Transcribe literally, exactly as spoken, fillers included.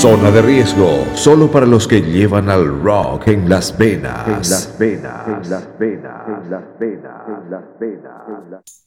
Zona de riesgo, solo para los que llevan al rock en las venas. En las venas, en las venas, en las venas, en las venas.